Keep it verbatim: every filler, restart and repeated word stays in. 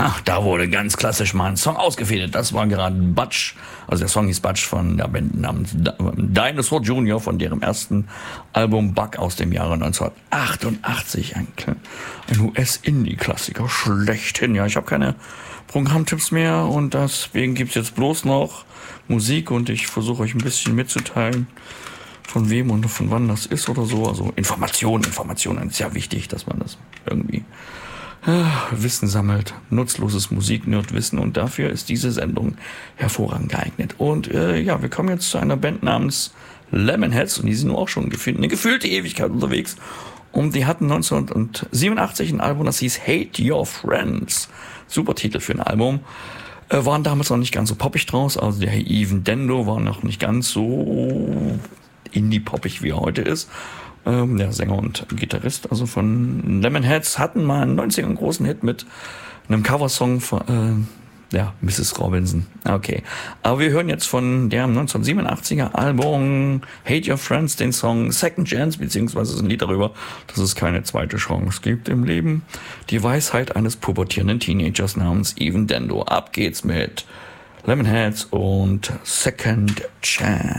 Ha, da wurde ganz klassisch mal ein Song ausgefädelt. Das war gerade Butch. Also der Song hieß Butch von der Band namens Dinosaur Junior von deren ersten Album Buck aus dem Jahre neunzehnhundertachtundachtzig. Ein, ein U S-Indie-Klassiker. Schlechthin. Ja, ich habe keine Programmtipps mehr und deswegen gibt's jetzt bloß noch Musik und ich versuche euch ein bisschen mitzuteilen, von wem und von wann das ist oder so. Also Informationen, Informationen ist ja wichtig, dass man das irgendwie äh, Wissen sammelt. Nutzloses Musik-Nerd-Wissen und dafür ist diese Sendung hervorragend geeignet. Und äh, ja, wir kommen jetzt zu einer Band namens Lemonheads und die sind auch schon gefühlt, eine gefühlte Ewigkeit unterwegs. Und die hatten neunzehnhundertsiebenundachtzig ein Album, das hieß Hate Your Friends. Super Titel für ein Album. Äh, waren damals noch nicht ganz so poppig draus. Also der Even Dando war noch nicht ganz so indie-poppig, wie er heute ist. Ähm, der Sänger und Gitarrist also von Lemonheads hatten mal einen neunziger einen großen Hit mit einem Coversong von äh, ja, Misses Robinson. Okay. Aber wir hören jetzt von dem neunzehnhundertsiebenundachtziger Album Hate Your Friends den Song Second Chance, beziehungsweise ein Lied darüber, dass es keine zweite Chance gibt im Leben. Die Weisheit eines pubertierenden Teenagers namens Even Dando. Ab geht's mit Lemonheads und Second Chance.